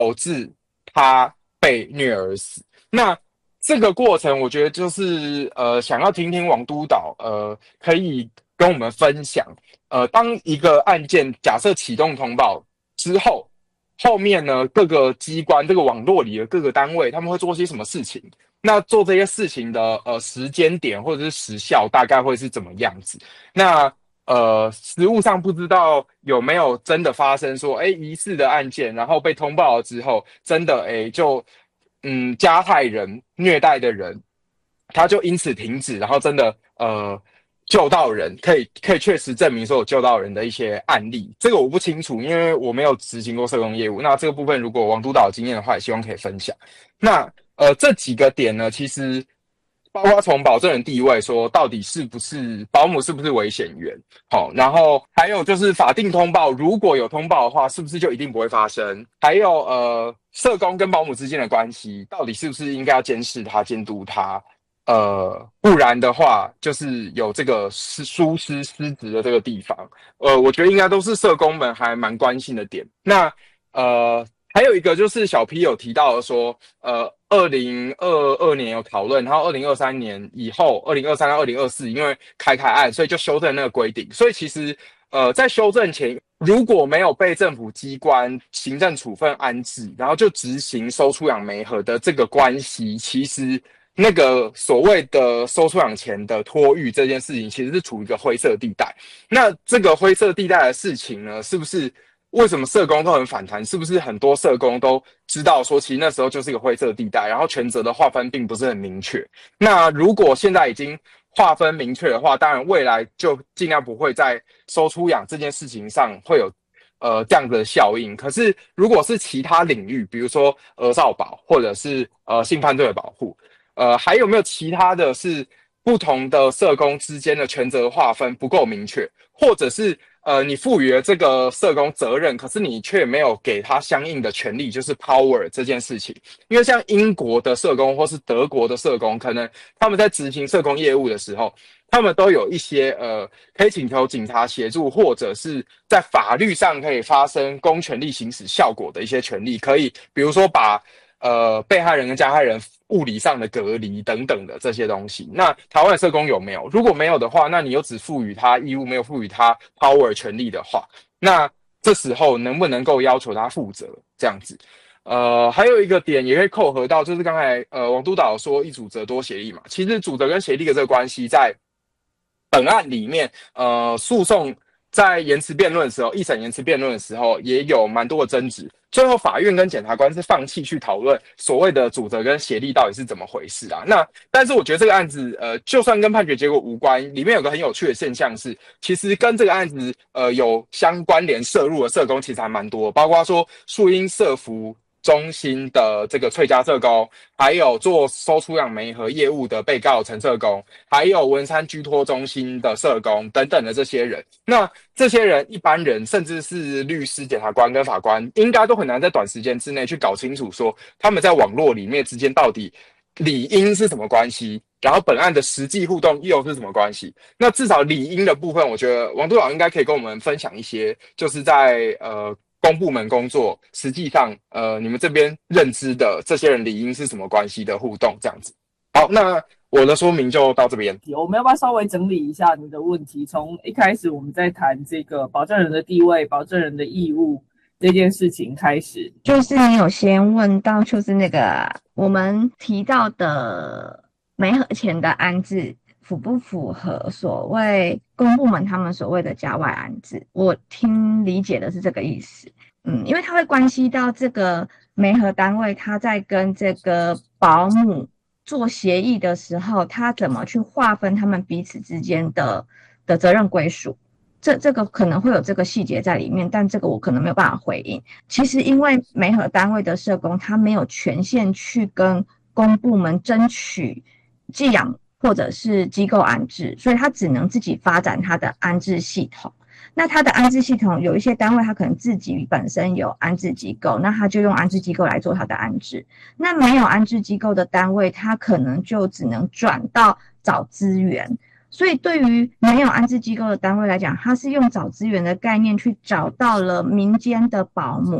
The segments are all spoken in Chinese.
导致他被虐而死。那这个过程，我觉得就是想要听听王督导可以跟我们分享，当一个案件假设启动通报之后，后面呢各个机关这个网络里的各个单位他们会做些什么事情？那做这些事情的时间点或者是时效大概会是怎么样子？那实务上不知道有没有真的发生说，哎，疑似的案件，然后被通报了之后，真的哎就加害人虐待的人，他就因此停止，然后真的救到人，可以确实证明说有救到人的一些案例，这个我不清楚，因为我没有执行过社工业务。那这个部分如果王督导有经验的话，也希望可以分享。那这几个点呢，其实包括从保证人地位说，到底是不是保姆是不是危险源，好，然后还有就是法定通报，如果有通报的话，是不是就一定不会发生？还有社工跟保姆之间的关系，到底是不是应该要监视他、监督他？不然的话，就是有这个疏失失职的这个地方，我觉得应该都是社工们还蛮关心的点。那还有一个就是小 P 有提到的说，2022年有讨论，然后2023年以后，2023到2024因为开案，所以就修正那个规定。所以其实在修正前，如果没有被政府机关行政处分安置，然后就执行收出养媒合的这个关系，其实那个所谓的收出养前的托育这件事情，其实是处于一个灰色地带。那这个灰色地带的事情呢，是不是为什么社工都很反弹？是不是很多社工都知道说，其实那时候就是一个灰色地带，然后权责的划分并不是很明确。那如果现在已经划分明确的话，当然未来就尽量不会在收出养这件事情上会有这样的效应。可是如果是其他领域，比如说儿少保或者是性犯罪的保护，还有没有其他的是不同的社工之间的权责划分不够明确，或者是你赋予了这个社工责任，可是你却没有给他相应的权利，就是 power 这件事情。因为像英国的社工或是德国的社工，可能他们在执行社工业务的时候，他们都有一些可以请求警察协助，或者是在法律上可以发生公权力行使效果的一些权利，可以比如说把被害人跟加害人物理上的隔离等等的这些东西。那台湾的社工有没有？如果没有的话，那你又只赋予他义务，没有赋予他 power 权利的话，那这时候能不能够要求他负责？这样子。还有一个点也可以扣合到，就是刚才王督导说一主责多协力嘛，其实主责跟协力的这个关系在本案里面，诉讼在延迟辩论的时候，一审延迟辩论的时候，也有蛮多的争执。最后，法院跟检察官是放弃去讨论所谓的主责跟协力到底是怎么回事啊？那但是我觉得这个案子，就算跟判决结果无关，里面有个很有趣的现象是，其实跟这个案子有相关联涉入的社工其实还蛮多，包括说树英社服中心的这个翠家社工，还有做收出养媒和业务的被告陈社工，还有文山居托中心的社工等等的这些人。那这些人，一般人甚至是律师、检察官跟法官，应该都很难在短时间之内去搞清楚说他们在网络里面之间到底理应是什么关系，然后本案的实际互动又是什么关系。那至少理应的部分，我觉得王督导应该可以跟我们分享一些，就是在公部门工作，实际上你们这边认知的这些人理应是什么关系的互动这样子。好，那我的说明就到这边。 我们要不要稍微整理一下你的问题？从一开始我们在谈这个保证人的地位、保证人的义务这件事情开始， 就是你有先问到，就是那个我们提到的媒合前的安置符不符合所谓公部门他们所谓的家外安置？我听理解的是这个意思。因为它会关系到这个媒合单位他在跟这个保姆做协议的时候，他怎么去划分他们彼此之间的责任归属。这个可能会有这个细节在里面，但这个我可能没有办法回应。其实因为媒合单位的社工他没有权限去跟公部门争取寄养或者是机构安置，所以他只能自己发展他的安置系统。那他的安置系统有一些单位他可能自己本身有安置机构，那他就用安置机构来做他的安置。那没有安置机构的单位，他可能就只能转到找资源。所以对于没有安置机构的单位来讲，他是用找资源的概念去找到了民间的保姆。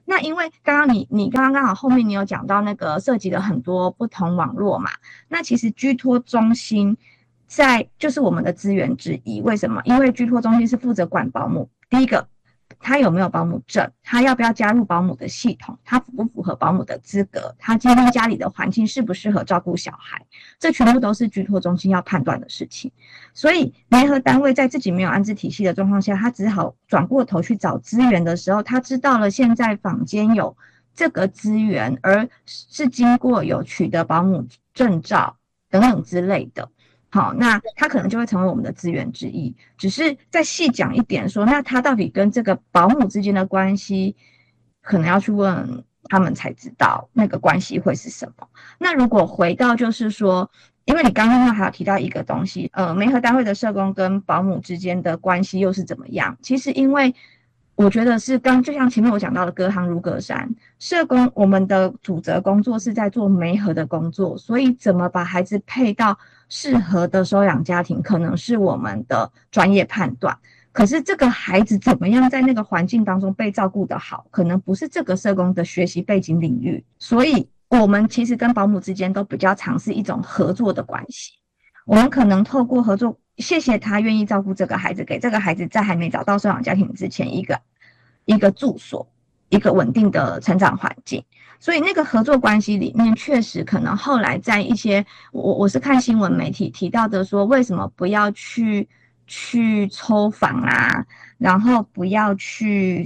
那因为你刚好后面你有讲到那个涉及了很多不同网络嘛，那其实居托中心就是我们的资源之一。为什么？因为居托中心是负责管保姆，第一个他有没有保姆证，他要不要加入保姆的系统，他符不符合保姆的资格，他今天家里的环境适不适合照顾小孩，这全部都是居托中心要判断的事情。所以联合单位在自己没有安置体系的状况下，他只好转过头去找资源的时候，他知道了现在坊间有这个资源，而是经过有取得保姆证照等等之类的，好，那他可能就会成为我们的资源之一。只是再细讲一点说，那他到底跟这个保姆之间的关系，可能要去问他们才知道那个关系会是什么。那如果回到就是说，因为你刚刚还有提到一个东西，媒合单位的社工跟保姆之间的关系又是怎么样？其实因为我觉得是就像前面我讲到的隔行如隔山，社工我们的主责工作是在做媒合的工作，所以怎么把孩子配到适合的收养家庭，可能是我们的专业判断。可是这个孩子怎么样在那个环境当中被照顾得好，可能不是这个社工的学习背景领域，所以我们其实跟保姆之间都比较尝试一种合作的关系。我们可能透过合作，谢谢他愿意照顾这个孩子，给这个孩子在还没找到收养家庭之前一个住所，一个稳定的成长环境。所以那个合作关系里面，确实可能后来在一些我是看新闻媒体提到的说，为什么不要去抽访啊，然后不要去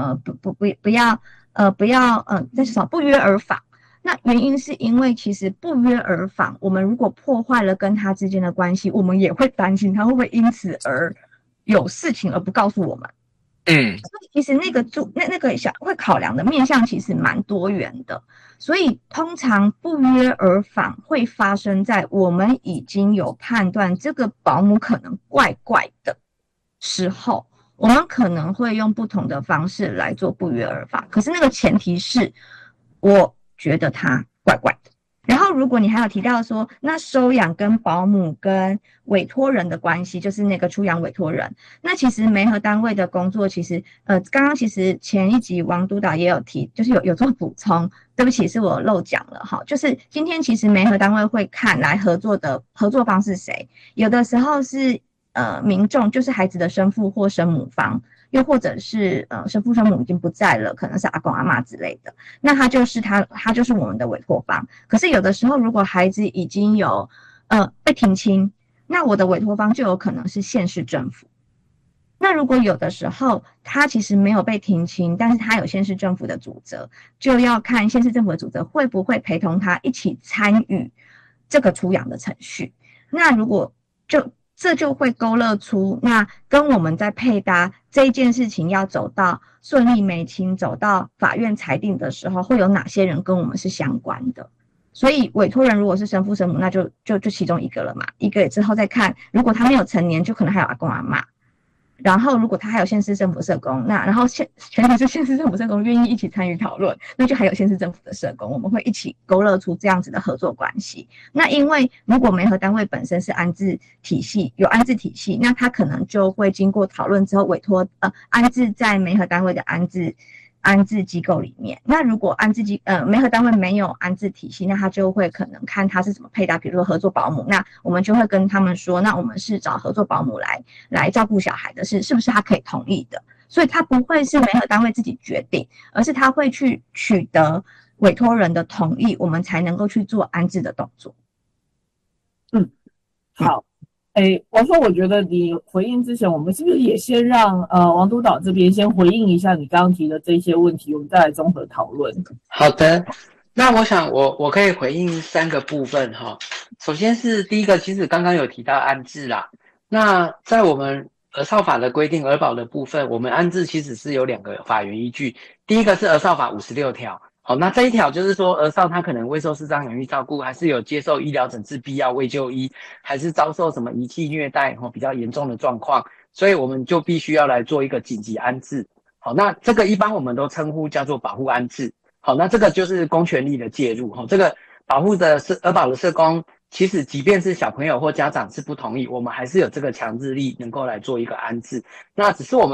这是什么不约而访。那原因是因为其实不约而访，我们如果破坏了跟他之间的关系，我们也会担心他会不会因此而有事情而不告诉我们。所以其实那个会考量的面向其实蛮多元的，所以通常不约而访会发生在我们已经有判断这个保姆可能怪怪的时候，我们可能会用不同的方式来做不约而访。可是那个前提是，我觉得他怪怪的。然后如果你还有提到说，那收养跟保姆跟委托人的关系，就是那个出养委托人，那其实媒合单位的工作，其实刚刚其实前一集王督导也有提，就是有做补充，对不起是我漏讲了哈，就是今天其实媒合单位会看来合作方是谁，有的时候是民众，就是孩子的生父或生母方，又或者是生父生母已经不在了，可能是阿公阿嬷之类的，那他就是我们的委托方。可是有的时候如果孩子已经有被停亲，那我的委托方就有可能是县市政府。那如果有的时候他其实没有被停亲，但是他有县市政府的主责，就要看县市政府的主责会不会陪同他一起参与这个出养的程序。那如果这就会勾勒出，那跟我们在配搭这一件事情要走到顺利媒亲，走到法院裁定的时候，会有哪些人跟我们是相关的。所以委托人如果是生父生母，那就其中一个了嘛，一个之后再看，如果他没有成年，就可能还有阿公阿嬷。然后如果他还有县市政府社工，那然后前提是县市政府社工愿意一起参与讨论，那就还有县市政府的社工，我们会一起勾勒出这样子的合作关系。那因为如果媒合单位本身是安置体系，有安置体系，那他可能就会经过讨论之后委托安置在媒合单位的安置机构里面。那如果媒合单位没有安置体系，那他就会可能看他是怎么配搭，比如说合作保姆，那我们就会跟他们说，那我们是找合作保姆来照顾小孩的，是不是他可以同意的？所以他不会是媒合单位自己决定，而是他会去取得委托人的同意，我们才能够去做安置的动作。 好。王硕，我觉得你回应之前，我们是不是也先让王督导这边先回应一下你刚刚提的这些问题，我们再来综合讨论。 好的，那我想我可以回应3个部分哈。首先是第一个，其实刚刚有提到安置啦。那在我们儿少法的规定，儿保的部分，我们安置其实是有2个法源依据。第一个是儿少法56条。好，那这一条就是说，儿少他可能未受适当养育照顾，还是有接受医疗诊治必要未就医，还是遭受什么遗弃虐待比较严重的状况，所以我们就必须要来做一个紧急安置。好，那这个一般我们都称呼叫做保护安置。好，那这个就是公权力的介入。这个保护的儿保的社工，其实即便是小朋友或家长是不同意，我们还是有这个强制力能够来做一个安置。那只是我们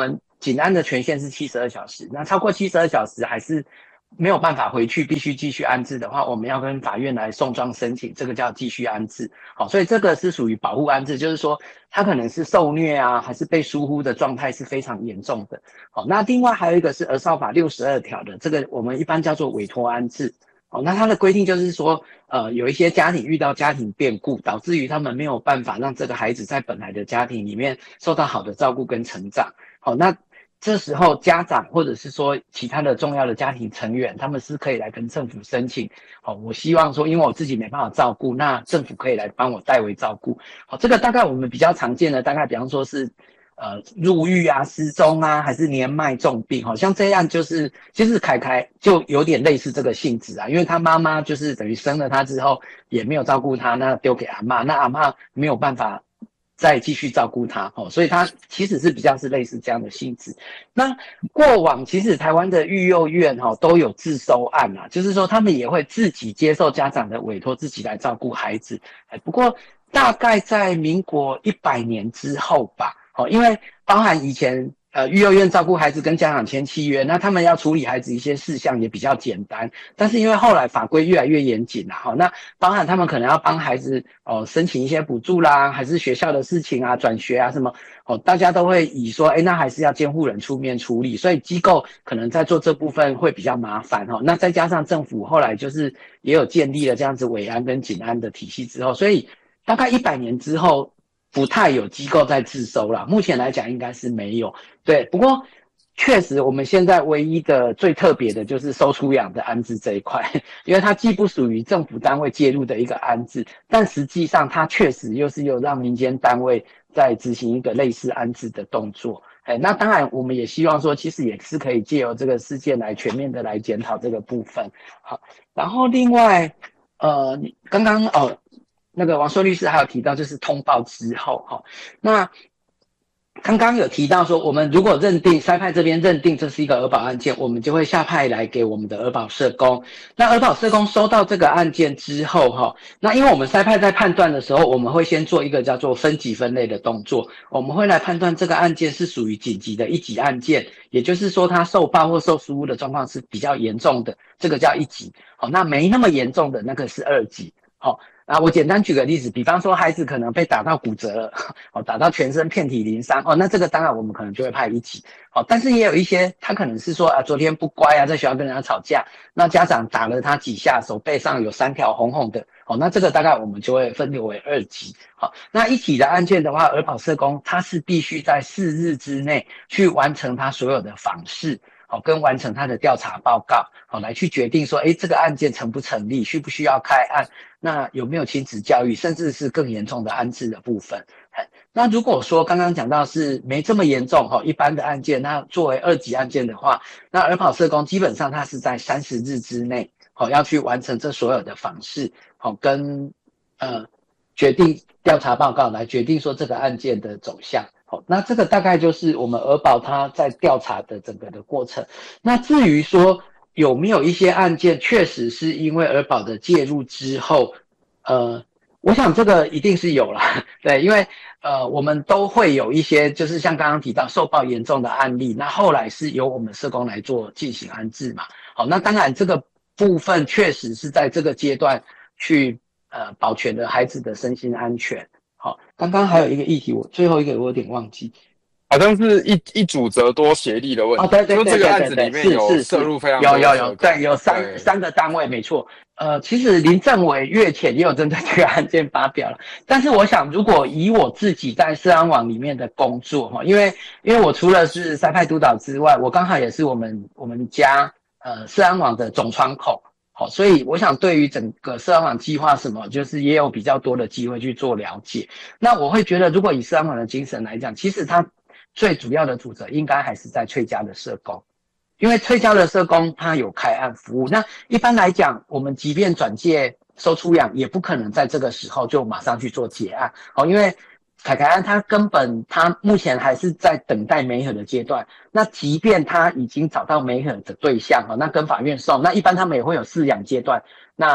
紧安的权限是72小时，那超过72小时还是没有办法回去，必须继续安置的话，我们要跟法院来送状申请，这个叫继续安置。好，所以这个是属于保护安置，就是说他可能是受虐啊，还是被疏忽的状态是非常严重的。好，那另外还有一个是儿少法62条的，这个我们一般叫做委托安置。好，那它的规定就是说，有一些家庭遇到家庭变故，导致于他们没有办法让这个孩子在本来的家庭里面受到好的照顾跟成长。好，那这时候家长或者是说其他的重要的家庭成员，他们是可以来跟政府申请。好，我希望说，因为我自己没办法照顾，那政府可以来帮我代为照顾。好，这个大概我们比较常见的，大概比方说是入狱啊、失踪啊，还是年迈重病，好像这样就是其实凯凯就有点类似这个性质啊，因为他妈妈就是等于生了他之后也没有照顾他，那丢给阿嬷，那阿嬷没有办法再继续照顾他，所以他其实是比较是类似这样的性质。那过往其实台湾的育幼院都有自收案啊，就是说他们也会自己接受家长的委托，自己来照顾孩子。不过大概在民国100年之后吧，因为包含以前育幼院照顾孩子跟家长签契约，那他们要处理孩子一些事项也比较简单，但是因为后来法规越来越严谨啦，那包含他们可能要帮孩子申请一些补助啦，还是学校的事情啊、转学啊什么，大家都会以说那还是要监护人出面处理，所以机构可能在做这部分会比较麻烦。那再加上政府后来就是也有建立了这样子委安跟紧安的体系之后，所以大概100年之后不太有机构在自收啦，目前来讲应该是没有。对，不过确实我们现在唯一的最特别的就是收出养的安置这一块，因为它既不属于政府单位介入的一个安置，但实际上它确实又是有让民间单位在执行一个类似安置的动作。那当然我们也希望说其实也是可以借由这个事件来全面的来检讨这个部分。好，然后另外刚刚那个王硕律师还有提到就是通报之后那刚刚有提到说，我们如果认定筛派这边认定这是一个儿保案件，我们就会下派来给我们的儿保社工。那儿保社工收到这个案件之后那因为我们筛派在判断的时候，我们会先做一个叫做分级分类的动作，我们会来判断这个案件是属于紧急的1级案件，也就是说它受暴或受疏忽的状况是比较严重的，这个叫1级。那没那么严重的那个是2级。我简单举个例子，比方说孩子可能被打到骨折了，打到全身遍体鳞伤，那这个当然我们可能就会派1级。但是也有一些他可能是说昨天不乖在学校跟人家吵架，那家长打了他几下，手背上有3条红红的，那这个大概我们就会分流为2级。那1级的案件的话，儿保社工他是必须在4日之内去完成他所有的访视，跟完成他的调查报告，来去决定说这个案件成不成立，需不需要开案，那有没有亲子教育，甚至是更严重的安置的部分。那如果说刚刚讲到是没这么严重一般的案件，那作为2级案件的话，那儿保社工基本上他是在30日之内要去完成这所有的访视，跟决定调查报告，来决定说这个案件的走向。那这个大概就是我们儿保他在调查的整个的过程。那至于说有没有一些案件确实是因为儿保的介入之后，我想这个一定是有啦，对，因为我们都会有一些就是像刚刚提到受暴严重的案例，那后来是由我们社工来做进行安置嘛。那当然这个部分确实是在这个阶段去保全了孩子的身心安全。刚刚还有一个议题，最后一个我有点忘记， 好像是一主责多协力的问题。 对， 就这个案子里面有摄入非常多有对，有三个单位没错。其实林政委月前也有针对这个案件发表了，但是我想如果以我自己在社安网里面的工作因为我除了是筛派督导之外，我刚好也是我们家社安网的总窗口。所以我想对于整个社安网计划什么，就是也有比较多的机会去做了解。那我会觉得如果以社安网的精神来讲，其实它最主要的主责应该还是在催家的社工，因为催家的社工他有开案服务。那一般来讲，我们即便转介收出养，也不可能在这个时候就马上去做结案，因为凯案他目前还是在等待媒合的阶段。那即便他已经找到媒合的对象，那跟法院送，那一般他们也会有饲养阶段。那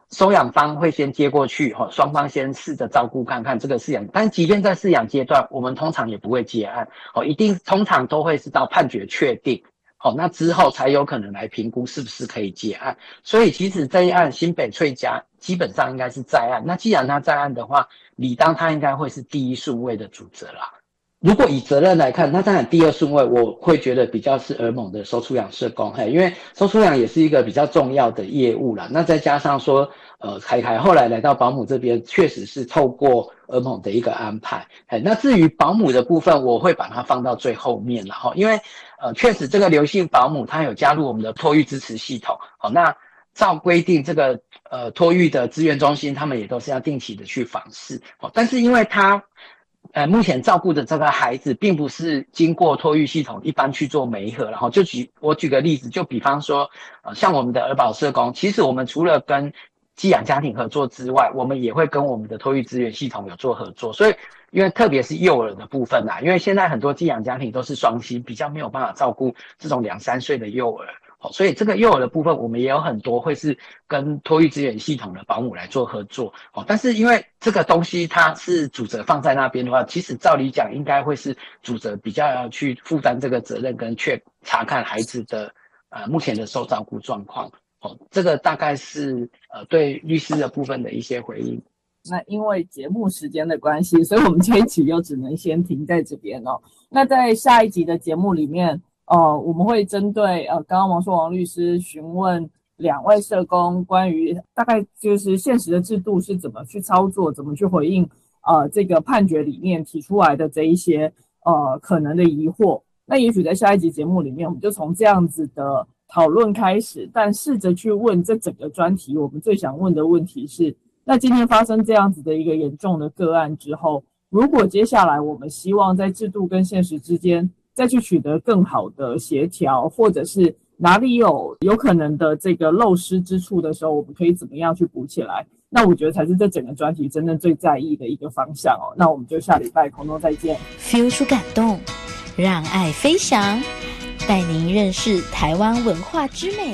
收养方会先接过去，双方先试着照顾看看这个饲养，但即便在饲养阶段，我们通常也不会结案，一定通常都会是到判决确定，那之后才有可能来评估是不是可以结案。所以其实这一案新北翠家基本上应该是在案，那既然他在案的话，理当他应该会是第一顺位的主责啦。如果以责任来看，那当然第二顺位我会觉得比较是儿盟的收出养社工，因为收出养也是一个比较重要的业务啦。那再加上说凯凯后来来到保姆这边，确实是透过儿盟的一个安排。那至于保姆的部分，我会把它放到最后面啦，因为确实这个刘姓保姆她有加入我们的托育支持系统，那照规定这个托育的资源中心他们也都是要定期的去访视，但是因为他目前照顾的这个孩子并不是经过托育系统一般去做媒合，然后我举个例子，就比方说像我们的儿保社工，其实我们除了跟寄养家庭合作之外，我们也会跟我们的托育资源系统有做合作。所以因为特别是幼儿的部分啦，因为现在很多寄养家庭都是双薪，比较没有办法照顾这种2-3岁的幼儿，所以这个幼儿的部分我们也有很多会是跟托育资源系统的保姆来做合作，但是因为这个东西它是主责放在那边的话，其实照理讲应该会是主责比较要去负担这个责任跟查看孩子的目前的受照顾状况。这个大概是对律师的部分的一些回应。 那因为节目时间的关系，所以我们这一集又只能先停在这边哦。那在下一集的节目里面我们会针对刚刚王律师询问2位社工关于大概就是现实的制度是怎么去操作，怎么去回应这个判决里面提出来的这一些可能的疑惑。那也许在下一集节目里面，我们就从这样子的讨论开始，但试着去问这整个专题，我们最想问的问题是，那今天发生这样子的一个严重的个案之后，如果接下来我们希望在制度跟现实之间再去取得更好的协调，或者是哪里有可能的这个漏失之处的时候，我们可以怎么样去补起来？那我觉得才是这整个专题真正最在意的一个方向哦。那我们就下礼拜空中再见。 feel 出感动，让爱飞翔，带您认识台湾文化之美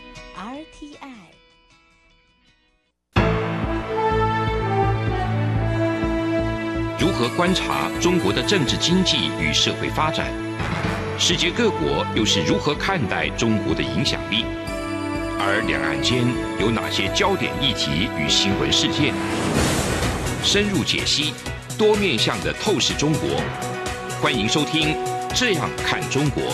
RTI。 如何观察中国的政治经济与社会发展？世界各国又是如何看待中国的影响力？而两岸间有哪些焦点议题与新闻事件？深入解析，多面向的透视中国。欢迎收听《这样看中国》。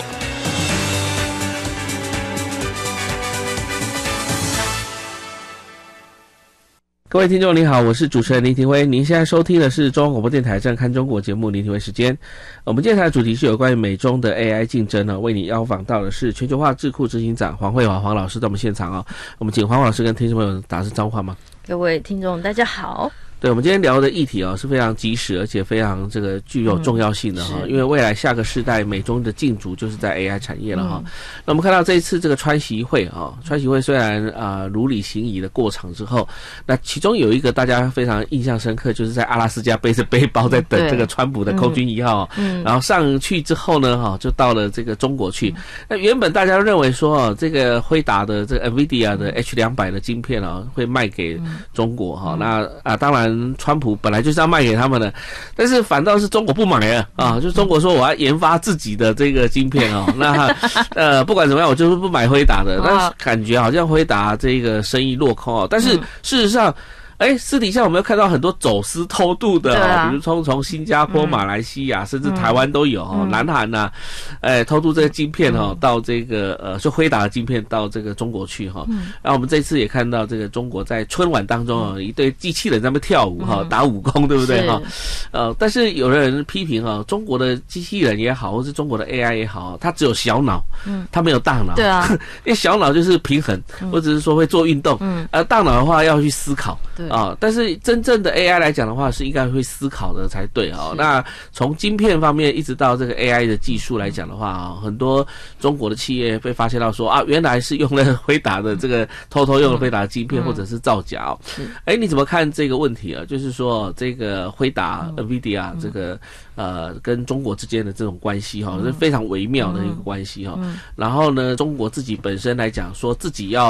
各位听众您好，我是主持人林廷辉，您现在收听的是中央广播电台《这样看中国》节目，林廷辉时间。我们接下来的主题是有关于美中的 AI 竞争呢，为你邀访到的是全球化智库执行长黄惠华黄老师在我们现场啊，我们请黄老师跟听众朋友打声招呼好吗？ 各位听众大家好。 对，我们今天聊的议题是非常及时，而且非常这个具有重要性的因为未来下个世代美中的竞逐就是在 AI 产业了那我们看到这一次这个川习会川习会虽然如履行仪的过场之后，那其中有一个大家非常印象深刻，就是在阿拉斯加背着背包在等这个川普的空军1号然后上去之后呢就到了这个中国去。那原本大家认为说这个辉达的这个 NVIDIA 的 H200 的晶片会卖给中国那当然川普本来就是要卖给他们的，但是反倒是中国不买了就中国说我要研发自己的这个晶片那不管怎么样我就是不买辉达的，但是感觉好像辉达这个生意落空但是事实上私底下我们又看到很多走私偷渡的比如从新加坡、马来西亚甚至台湾都有南韩偷渡这个晶片到这个就辉达的晶片到这个中国去然后我们这次也看到这个中国在春晚当中一对机器人在那边跳舞打武功，对不对但是有人批评中国的机器人也好，或是中国的 AI 也好，它只有小脑它没有大脑。对啊，因为小脑就是平衡或者是说会做运动大脑的话要去思考。对但是真正的 AI 来讲的话是应该会思考的才对那从晶片方面一直到这个 AI 的技术来讲的话很多中国的企业被发现到说原来是用了辉达的这个偷用了辉达的晶片或者是造假你怎么看这个问题就是说这个辉达 NVIDIA 这个跟中国之间的这种关系是非常微妙的一个关系然后呢中国自己本身来讲说自己要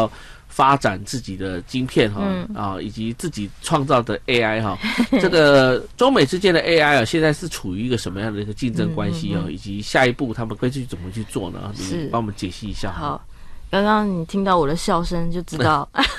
发展自己的晶片以及自己创造的 AI 这个中美之间的 AI 现在是处于一个什么样的一个竞争关系以及下一步他们会去怎么去做呢？你帮我们解析一下。 好，刚刚你听到我的笑声就知道